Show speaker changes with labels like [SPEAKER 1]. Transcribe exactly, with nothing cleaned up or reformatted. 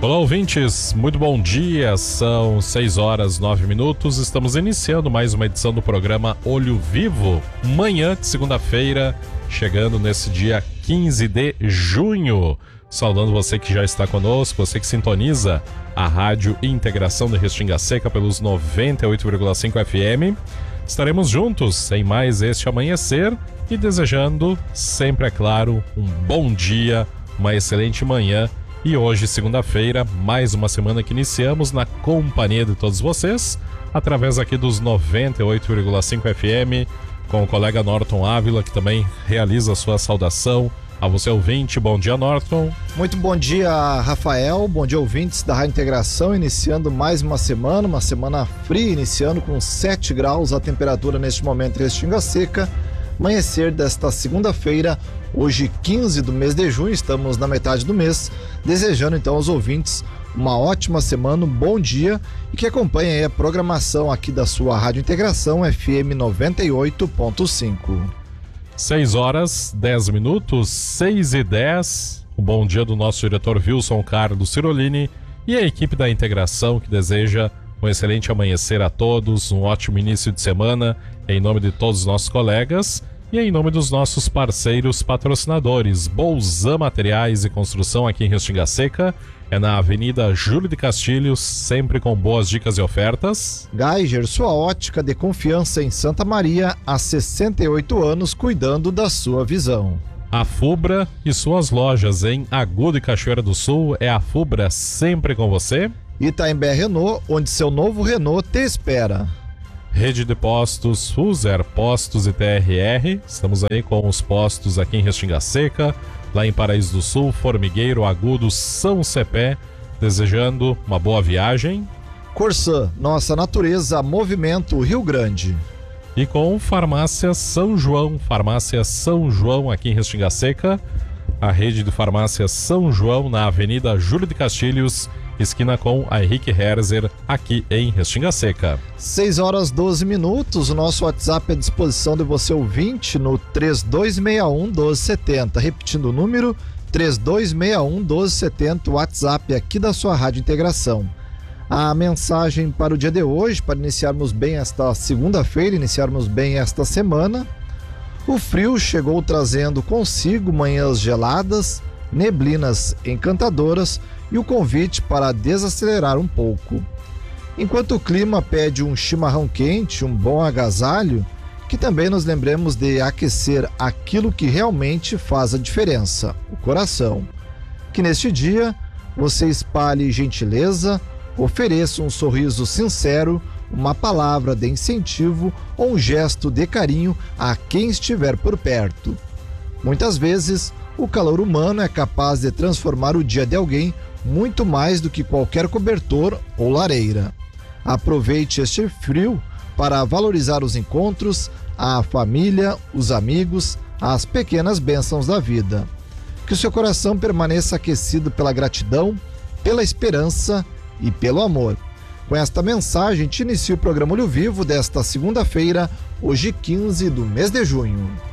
[SPEAKER 1] Olá, ouvintes, muito bom dia, são seis horas nove minutos, estamos iniciando mais uma edição do programa Olho Vivo, manhã de segunda-feira, chegando nesse dia quinze de junho, saudando você que já está conosco, você que sintoniza a Rádio Integração de Restinga Seca pelos noventa e oito vírgula cinco F M, estaremos juntos em mais este amanhecer e desejando sempre, é claro, um bom dia, uma excelente manhã. E hoje, segunda-feira, mais uma semana que iniciamos na companhia de todos vocês, através aqui dos noventa e oito vírgula cinco F M, com o colega Norton Ávila, que também realiza a sua saudação a você, ouvinte. Bom dia, Norton.
[SPEAKER 2] Muito bom dia, Rafael. Bom dia, ouvintes da Rádio Integração, iniciando mais uma semana, uma semana fria, iniciando com sete graus a temperatura neste momento em Restinga Seca. Amanhecer desta segunda-feira, hoje quinze do mês de junho, estamos na metade do mês, desejando então aos ouvintes uma ótima semana, um bom dia e que acompanhem aí a programação aqui da sua Rádio Integração F M noventa e oito ponto cinco.
[SPEAKER 1] seis horas, dez minutos, seis e dez. Um bom dia do nosso diretor Wilson Carlos Cirolini e a equipe da Integração que deseja um excelente amanhecer a todos, um ótimo início de semana, em nome de todos os nossos colegas e em nome dos nossos parceiros patrocinadores. Bolzan Materiais e Construção aqui em Restinga Seca, é na Avenida Júlio de Castilhos, sempre com boas dicas e ofertas.
[SPEAKER 2] Geiger, sua ótica de confiança em Santa Maria, há sessenta e oito anos cuidando da sua visão.
[SPEAKER 1] A Fubra e suas lojas em Agudo e Cachoeira do Sul, é a Fubra sempre com você.
[SPEAKER 2] Itaimbé Renault, onde seu novo Renault te espera.
[SPEAKER 1] Rede de postos Fuser, Postos e T R R, estamos aí com os postos aqui em Restinga Seca, lá em Paraíso do Sul, Formigueiro, Agudo, São Cepé, desejando uma boa viagem.
[SPEAKER 2] Corsã, nossa natureza, movimento Rio Grande.
[SPEAKER 1] E com Farmácia São João, Farmácia São João aqui em Restinga Seca, a rede de Farmácia São João na Avenida Júlio de Castilhos, esquina com a Henrique Herzer, aqui em Restinga Seca.
[SPEAKER 2] seis horas doze minutos, o nosso WhatsApp é à disposição de você ouvinte no três dois seis um, um dois sete zero. Repetindo o número, três dois seis um, um dois sete zero, o WhatsApp aqui da sua Rádio Integração. A mensagem para o dia de hoje, para iniciarmos bem esta segunda-feira, iniciarmos bem esta semana. O frio chegou trazendo consigo manhãs geladas, neblinas encantadoras e o convite para desacelerar um pouco. Enquanto o clima pede um chimarrão quente, um bom agasalho, que também nos lembremos de aquecer aquilo que realmente faz a diferença, o coração. Que neste dia você espalhe gentileza, ofereça um sorriso sincero, uma palavra de incentivo ou um gesto de carinho a quem estiver por perto. Muitas vezes, o calor humano é capaz de transformar o dia de alguém muito mais do que qualquer cobertor ou lareira. Aproveite este frio para valorizar os encontros, a família, os amigos, as pequenas bênçãos da vida. Que o seu coração permaneça aquecido pela gratidão, pela esperança e pelo amor. Com esta mensagem, te inicia o programa Olho Vivo desta segunda-feira, hoje quinze do mês de junho.